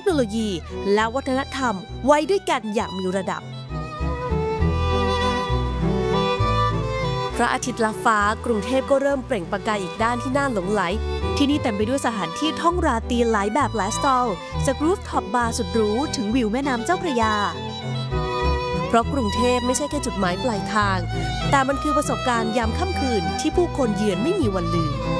โนโลยีและวัฒนธรรมไว้ด้วยกันอย่างมีระดับพระอาทิตย์ลับฟ้ากรุงเทพก็เริ่มเปล่งประกายอีกด้านที่น่าหลงไหลที่นี่เต็มไปด้วยสถานที่ท่องราตรีหลายแบบหลายสไตล์จากรูฟท็อปบาร์สุดหรูถึงวิวแม่น้ำเจ้าพระยาเพราะกรุงเทพไม่ใช่แค่จุดหมายปลายทางแต่มันคือประสบการณ์ยามค่ำคืนที่ผู้คนเยือนไม่มีวันลืม